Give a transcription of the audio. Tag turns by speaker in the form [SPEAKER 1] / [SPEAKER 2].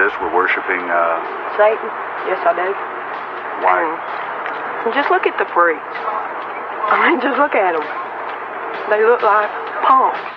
[SPEAKER 1] this? We're worshiping,
[SPEAKER 2] Satan? Yes, I do.
[SPEAKER 1] why?
[SPEAKER 2] And just look at the freaks. I mean, just look at them. They look like punks.